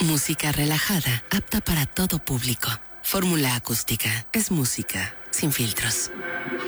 Música relajada, apta para todo público. Fórmula Acústica. Es música sin filtros.